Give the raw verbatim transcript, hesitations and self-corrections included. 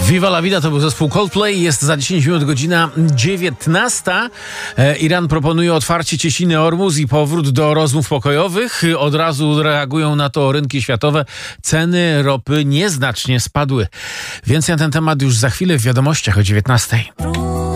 Viva la Vida to był zespół Coldplay. Jest za dziesięć minut godzina dziewiętnasta. Iran proponuje otwarcie cieśniny Ormuz i powrót do rozmów pokojowych. Od razu reagują na to rynki światowe. Ceny ropy nieznacznie spadły. Więcej na ten temat już za chwilę w wiadomościach o dziewiętnastej.